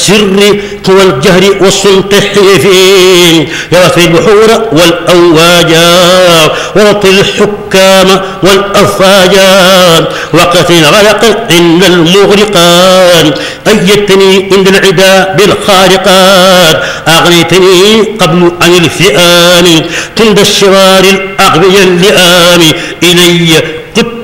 السر والجهر والصمت الحيفين يغفر البحور والأواجا ورط الحكام والأفاجا وقت الغرق عند المغرقان أيدتني عند العدا بالخارقات أغنيتني قبل عن الفئام عند الشرار الأغبياء اللئام إلي قدت